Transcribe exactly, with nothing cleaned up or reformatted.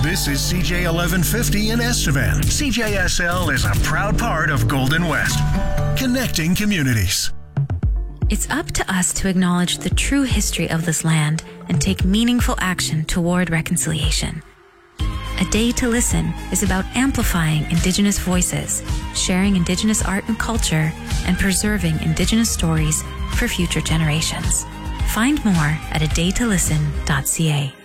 This is C J eleven fifty in Estevan. C J S L is a proud part of Golden West, connecting communities. It's up to us to acknowledge the true history of this land and take meaningful action toward reconciliation. A Day to Listen is about amplifying Indigenous voices, sharing Indigenous art and culture, and preserving Indigenous stories for future generations. Find more at a day to listen dot c a.